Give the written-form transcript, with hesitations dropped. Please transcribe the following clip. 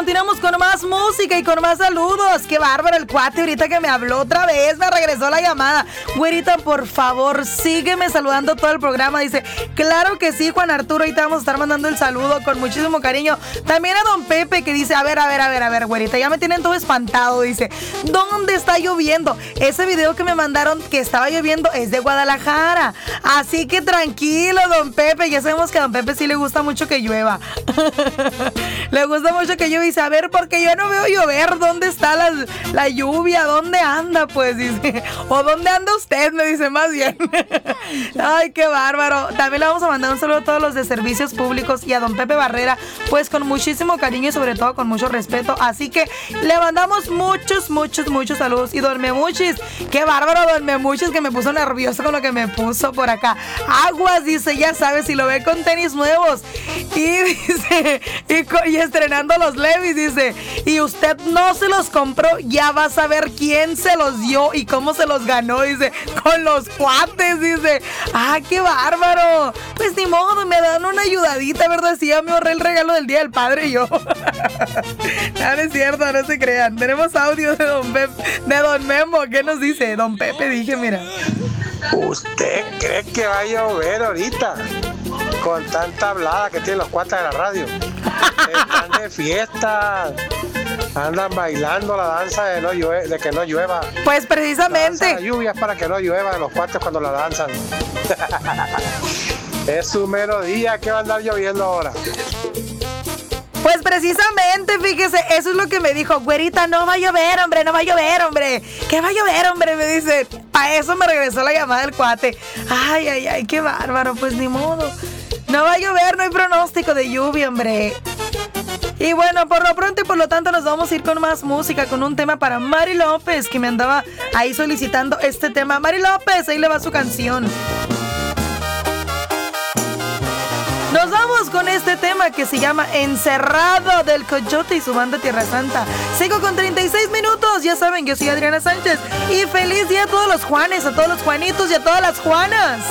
continuamos con más música y con más saludos. Qué bárbaro el cuate ahorita que me habló otra vez, me regresó la llamada. Güerita, por favor, sígueme saludando todo el programa. Dice, claro que sí, Juan Arturo, ahorita vamos a estar mandando el saludo con muchísimo cariño. También a don Pepe que dice, a ver, güerita, ya me tienen todo espantado. Dice, ¿dónde está lloviendo? Ese video que me mandaron que estaba lloviendo es de Guadalajara. Así que tranquilo, don Pepe, ya sabemos que a don Pepe sí le gusta mucho que llueva. Le gusta mucho que llueva y dice, a ver, porque yo no veo llover, ¿dónde está la lluvia? ¿Dónde anda? Pues dice, o ¿dónde anda usted? Me dice más bien. Ay, qué bárbaro. También le vamos a mandar un saludo a todos los de servicios públicos y a don Pepe Barrera, pues con muchísimo cariño y sobre todo con mucho respeto. Así que le mandamos muchos saludos. Y don Memuchis, qué bárbaro don Memuchis, que me puso nervioso con lo que me puso por acá. Aguas, dice, ya sabes, si lo ve con tenis nuevos. Y dice, y estrenando los Levi's, dice, y usted no se los compró, ya va a saber quién se los dio y cómo se los ganó, dice, con los cuates, dice. Ah, qué bárbaro. Pues ni modo, me dan una ayudadita, ¿verdad? Sí, ya me ahorré el regalo del Día del Padre y yo. No es cierto, no se crean. Tenemos audio de de don Memo. ¿Qué nos dice? Don Pepe, dije, mira. ¿Usted cree que va a llover ahorita? Con tanta hablada que tienen los cuates de la radio. Están de fiesta. Andan bailando la danza de que no llueva. Pues precisamente. La lluvia es para que no llueva los cuates cuando la danzan. Es su mero día que va a andar lloviendo ahora. Pues precisamente, fíjese, eso es lo que me dijo. Güerita, no va a llover, hombre, no va a llover, hombre. ¿Qué va a llover, hombre? Me dice. Para eso me regresó la llamada del cuate. Ay, qué bárbaro, pues ni modo. No va a llover, no hay pronóstico de lluvia, hombre. Y bueno, por lo pronto y por lo tanto nos vamos a ir con más música, con un tema para Mari López, que me andaba ahí solicitando este tema. Mari López, ahí le va su canción. Nos vamos con este tema que se llama Encerrado, del Coyote y su banda Tierra Santa. 5:36, ya saben, yo soy Adriana Sánchez. Y feliz día a todos los Juanes, a todos los Juanitos y a todas las Juanas.